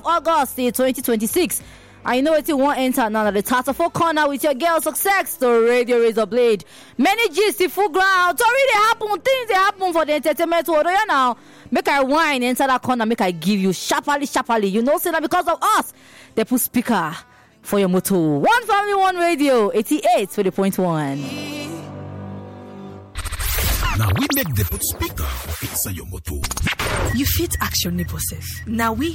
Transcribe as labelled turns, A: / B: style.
A: of August 2026. I know it won't enter now the Tatafo corner with your girl Success to Radio Razor Blade. Many G's full ground. Sorry, they happen. Things they happen for the entertainment world. You now make I wine enter that corner. Make I give you sharply. You know, say that because of us, they put speaker for your motor. One Family, One Radio, 88.1.
B: Now we make the put speaker for inside your motor.
C: You fit action neighbor self. Now we